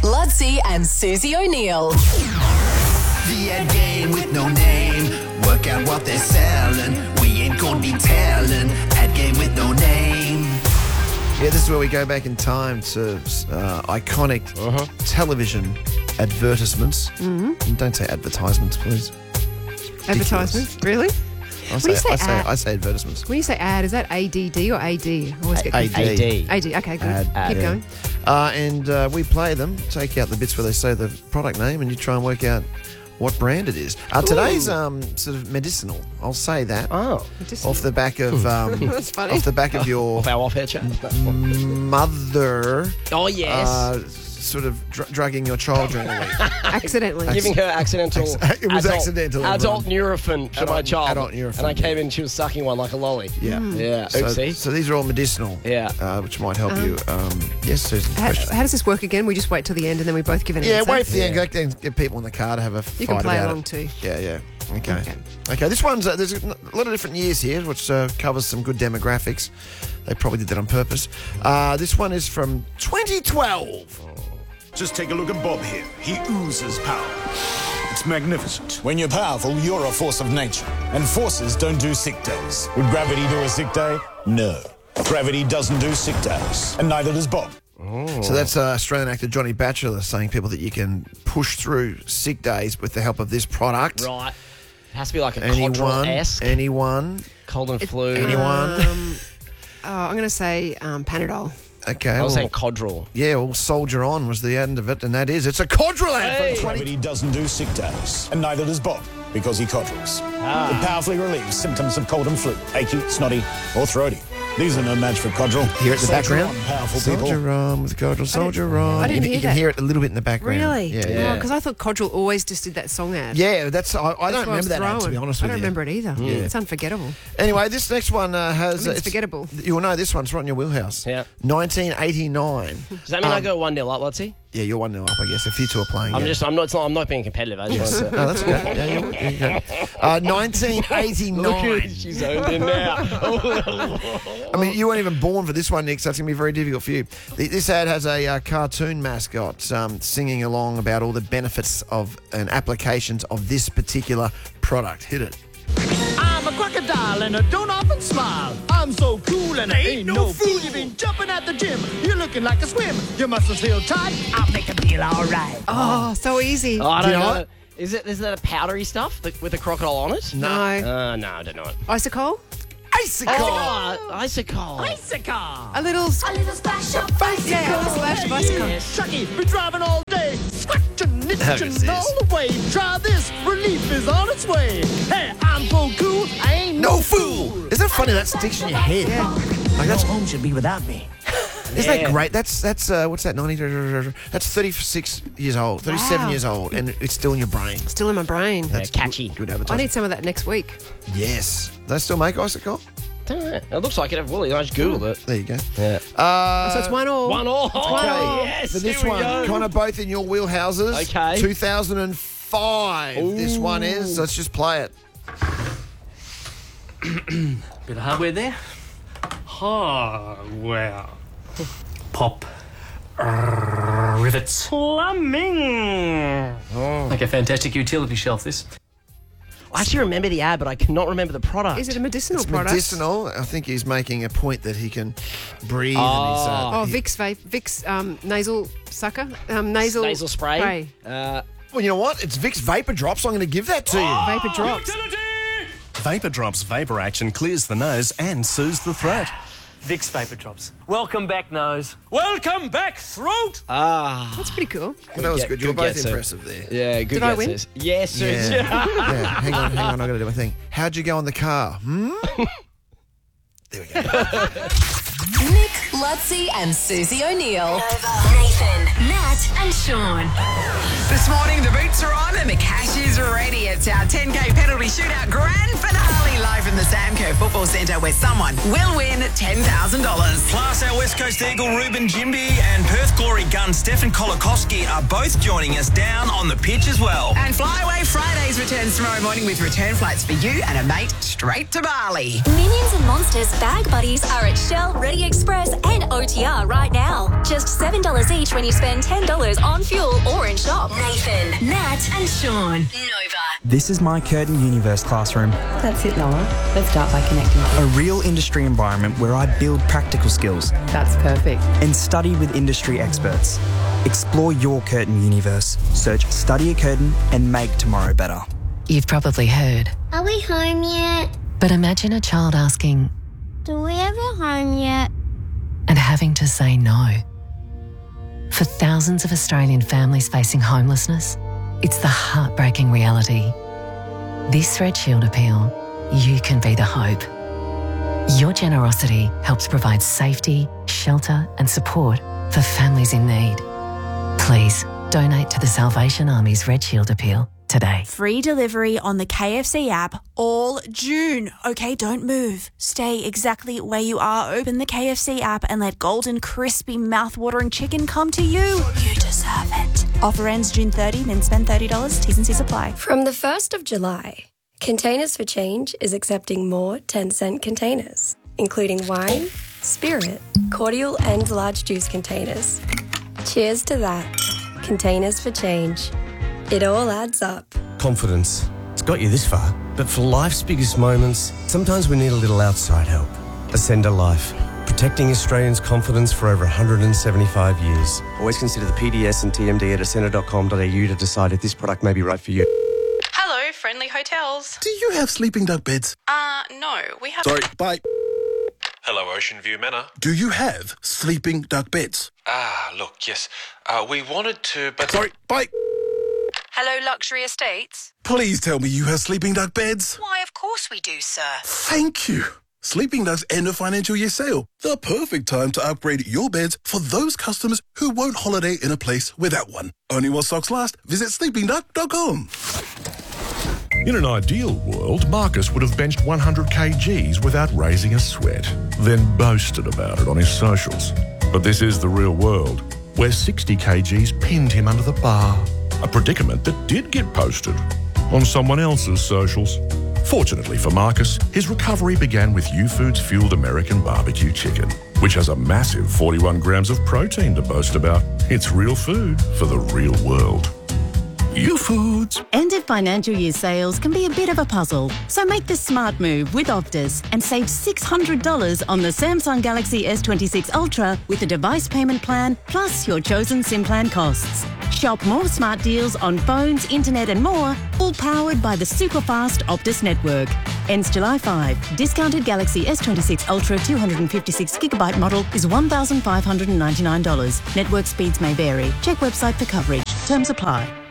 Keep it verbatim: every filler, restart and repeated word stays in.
Ludsey and Susie O'Neill. The ad game with no name. Work out what they're selling. We ain't gonna be telling. Ad game with no name. Yeah, this is where we go back in time to uh, iconic uh-huh. television advertisements. Mm-hmm. And don't say advertisements, please. Advertisements? Really? I say, When you say I, say, ad- I say advertisements. When you say ad, is that A D D or A D? I always get A confused. D. A D. Okay, good. Ad, Keep yeah. going. Uh, and uh, we play them, take out the bits where they say the product name, and you try and work out what brand it is. Uh, today's um, sort of medicinal. I'll say that. Oh, medicinal. Off the back of um, That's funny. off the back of your off our off-air chat. mother. Oh yes. Uh, sort of dr- drugging your child during the week. Accidentally. Giving her accidental. It was adult, accidental, Adult everyone. Nurofen for Adult- my child. adult Nurofen, And I came yeah. in, she was sucking one like a lolly. Yeah. Yeah. So, Oopsie. so these are all medicinal. Yeah. Uh, which might help you. Um, yes, Susan. How, question. how does this work again? We just wait till the end and then we both give an Yeah, answer? wait for the end. Go and get people in the car to have a You fight can play about along it. too. Yeah, yeah. Okay. Okay. Okay. This one's uh, there's a lot of different years here, which uh, covers some good demographics. They probably did that on purpose. Uh, this one is from twenty twelve. Just take a look at Bob here. He oozes power. It's magnificent. When you're powerful, you're a force of nature. And forces don't do sick days. Would gravity do a sick day? No. Gravity doesn't do sick days. And neither does Bob. So that's uh, Australian actor Johnny Batchelor saying people that you can push through sick days with the help of this product. Right. It has to be like a Anyone? Codral-esque. Anyone? Cold and flu. Anyone? Um, oh, I'm going to say um, Panadol. Okay. I was well, saying Codral. yeah, well, Soldier On was the end of it, and that is it's a Codral ad Hey. for twenty. Gravity doesn't do sick days. And neither does Bob, because he coddles. Ah. It powerfully relieves symptoms of cold and flu, achy, snotty, or throaty. These are no match for Codral. Hear it in the Soldier background. On, powerful people. Soldier On with Codral, Soldier On. I didn't you, hear you can that. hear it a little bit in the background. Really? Yeah, Oh, yeah. because I thought Codral always just did that song ad. Yeah, that's. I, I That's don't what I was remember that ad, to throwing. be honest I with don't you. remember it either. Yeah. It's unforgettable. Anyway, this next one uh, has. I mean, it's it's forgettable. You'll know this one's right in your wheelhouse. Yeah. nineteen eighty-nine. Does that mean I Um, go one nil up, Ludsey? Yeah, you're one nil up, I guess. If you two are playing. I'm yeah. just. I'm not. It's not. I'm not being competitive. I just. No, that's good. Yeah, you're, there you go. Uh, nineteen eighty-nine. She's zoned in now. I mean, you weren't even born for this one, Nick, so it's going to be very difficult for you. The, this ad has a uh, cartoon mascot um, singing along about all the benefits of and applications of this particular product. Hit it. I'm a crocodile and I don't often smile. I'm so cool and I ain't no fool. You've been jumping at the gym. You're looking like a swim. Your muscles feel tight. I'll make them feel all right. Oh, so easy. Oh, I Do don't you know know. what? Is it? Is that a powdery stuff that, with a crocodile on it? No. Uh, no, I don't know it. Icicle? Icicle. Oh, icicle. Icicle. A little... A little splash of bicycle. Yeah, a little splash of icicle. Chucky, been driving all day. Scratching, How is itching this? all the way. Try this. Relief is on its way. Hey, I'm so cool. I ain't No fool. Isn't it funny that sticks in your head? Yeah. Like that's, home should be without me. isn't Yeah. that great? That's that's uh, what's that? ninety. That's thirty-six years old, thirty-seven Wow. years old, and it's still in your brain. Still in my brain. That's catchy. Good, good I advertising. need some of that next week. Yes. Do they still make icicle? Don't know. It looks like it. I've Willie. I just googled it. There you go. Yeah. Uh, So it's one all. One all. one okay. all. Yes. For this here we one, go. kind of both in your wheelhouses. Okay. two thousand five. This one is. Let's just play it. Bit of hardware there. Hardware. Pop. Uh, rivets. Plumbing. Like a fantastic utility shelf, this. I actually remember the ad, but I cannot remember the product. Is it a medicinal It's product? medicinal. I think he's making a point that he can breathe. Oh. And he's, uh, Oh, he- Vicks vape, Vicks um, nasal sucker, um, nasal nasal spray? Uh, Well, you know what? It's Vicks Vapor Drops. I'm going to give that to you. vapor drops. Vapor Drops vapor action clears the nose and soothes the throat. Vicks Vapor Drops. Welcome back, nose. Welcome back, throat. ah. That's pretty cool. Well, that was get- good. You were good both guess, sir. impressive there. Yeah, good Did I win? guesses. Yes, Yeah. sir. yeah. Hang on, hang on. I've got to do my thing. How'd you go on the car? Hmm? There we go. Nick, Ludsey and Susie O'Neill. Nathan, Nat and Sean. This morning, the boots are on and the cash is ready. It's our ten K penalty shootout grand finale live from the Samco Football Centre where someone will win ten thousand dollars. Plus, our West Coast Eagle Ruben Jimby and Perth Glory Rory Gunn, Stefan Kolakowski are both joining us down on the pitch as well. And Flyaway Fridays returns tomorrow morning with return flights for you and a mate straight to Bali. Minions and Monsters Bag Buddies are at Shell, Ready Express and O T R right now. Just seven dollars each when you spend ten dollars on fuel or in shop. Nathan, Nat and Sean. Nova. This is my Curtin Universe classroom. That's it, Noah. Let's start by connecting. A real industry environment where I build practical skills. That's perfect. And study with industry experts. Explore your Curtin Universe. Search Study at Curtin and make tomorrow better. You've probably heard. Are we home yet? But imagine a child asking, Do we ever home yet? and having to say no. For thousands of Australian families facing homelessness, it's the heartbreaking reality. This Red Shield appeal, you can be the hope. Your generosity helps provide safety, shelter and support for families in need. Please donate to the Salvation Army's Red Shield appeal today. Free delivery on the K F C app all June. Okay, don't move. Stay exactly where you are. Open the K F C app and let golden, crispy, mouth-watering chicken come to you. You deserve it. Offer ends June thirtieth, then spend thirty dollars. T's and C's apply. From the first of July, Containers for Change is accepting more ten cent containers, including wine, spirit, cordial and large juice containers. Cheers to that. Containers for Change. It all adds up. Confidence. It's got you this far. But for life's biggest moments, sometimes we need a little outside help. Ascender Life. Protecting Australians' confidence for over one hundred seventy-five years. Always consider the P D S and T M D at ascender dot com dot a u to decide if this product may be right for you. Hello, Friendly Hotels. Do you have sleeping duck beds? Uh, no, we have... Sorry, bye. Hello, Ocean View Manor. Do you have sleeping duck beds? Ah, look, yes. Uh, we wanted to, but... Sorry, bye. Hello, Luxury Estates. Please tell me you have sleeping duck beds. Why, of course we do, sir. Thank you. Sleeping Duck's end of financial year sale. The perfect time to upgrade your beds for those customers who won't holiday in a place without one. Only while stocks last. Visit sleeping duck dot com. In an ideal world, Marcus would have benched one hundred kilograms without raising a sweat, then boasted about it on his socials. But this is the real world, where sixty kilograms pinned him under the bar. A predicament that did get posted on someone else's socials. Fortunately for Marcus, his recovery began with U-Foods fueled American barbecue chicken, which has a massive forty-one grams of protein to boast about. It's real food for the real world. U-Foods. Ended financial year sales can be a bit of a puzzle, so make the smart move with Optus and save six hundred dollars on the Samsung Galaxy S twenty-six Ultra with a device payment plan plus your chosen SIM plan costs. Shop more smart deals on phones, internet and more, all powered by the super fast Optus network. Ends July fifth. Discounted Galaxy S twenty-six Ultra two hundred fifty-six gigabyte model is one thousand five hundred ninety-nine dollars. Network speeds may vary. Check website for coverage. Terms apply.